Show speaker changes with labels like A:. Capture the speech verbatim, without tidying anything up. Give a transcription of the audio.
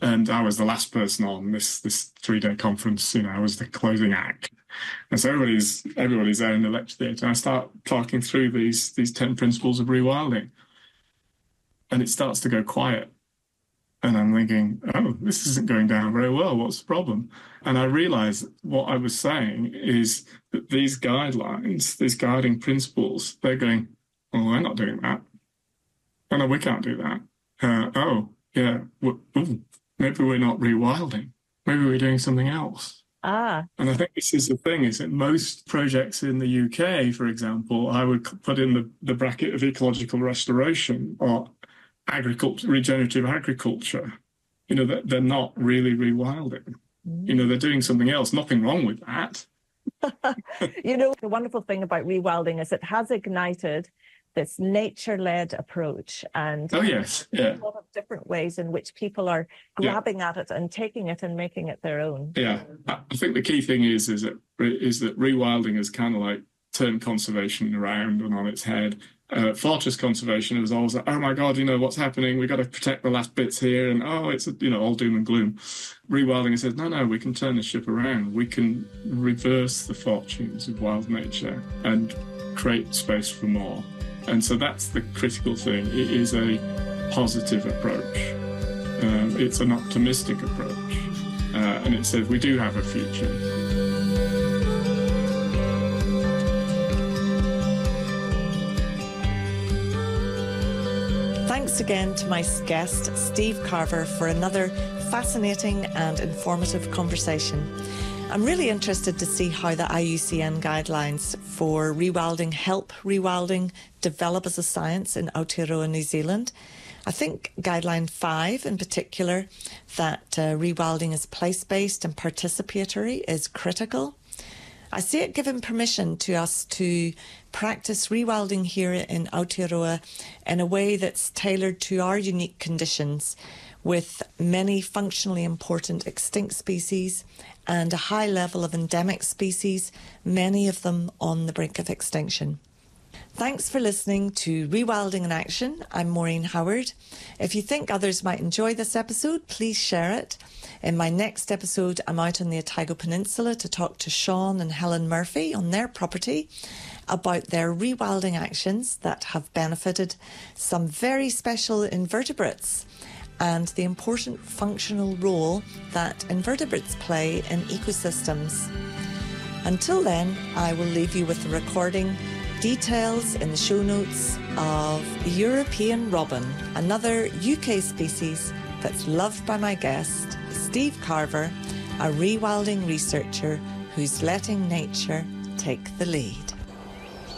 A: And I was the last person on this this three-day conference. You know, I was the closing act. And so everybody's everybody's there in the lecture theatre. And I start talking through these these ten principles of rewilding. And it starts to go quiet. And I'm thinking, oh, this isn't going down very well. What's the problem? And I realized what I was saying is that these guidelines, these guiding principles, they're going, well, we're not doing that. Oh, no, we can't do that. Uh, oh, yeah, well, ooh, maybe we're not rewilding. Maybe we're doing something else.
B: Ah.
A: And I think this is the thing, is that most projects in the U K, for example, I would put in the, the bracket of ecological restoration or agriculture, regenerative agriculture. You know, they're, they're not really rewilding. Mm. You know, they're doing something else. Nothing wrong with that.
B: You know, the wonderful thing about rewilding is it has ignited this nature-led approach, and
A: oh yes, yeah,
B: a lot of different ways in which people are grabbing yeah. at it and taking it and making it their own.
A: Yeah, I think the key thing is is that is that rewilding has kind of like turned conservation around and on its head. Uh, fortress conservation is always like, oh my God, you know what's happening? We've got to protect the last bits here, and oh, it's you know all doom and gloom. Rewilding says, no, no, we can turn the ship around. We can reverse the fortunes of wild nature and create space for more. And so that's the critical thing. It is a positive approach. Um, it's an optimistic approach. Uh, and it says we do have a future.
B: Thanks again to my guest, Steve Carver, for another fascinating and informative conversation. I'm really interested to see how the I U C N guidelines for rewilding help rewilding develop as a science in Aotearoa, New Zealand. I think guideline five in particular, that uh, rewilding is place-based and participatory, is critical. I see it giving permission to us to practice rewilding here in Aotearoa in a way that's tailored to our unique conditions, with many functionally important extinct species and a high level of endemic species, many of them on the brink of extinction. Thanks for listening to Rewilding in Action. I'm Maureen Howard. If you think others might enjoy this episode, please share it. In my next episode, I'm out on the Otago Peninsula to talk to Sean and Helen Murphy on their property about their rewilding actions that have benefited some very special invertebrates and the important functional role that invertebrates play in ecosystems. Until then, I will leave you with the recording, details in the show notes of the European robin, another U K species that's loved by my guest, Steve Carver, a rewilding researcher who's letting nature take the lead.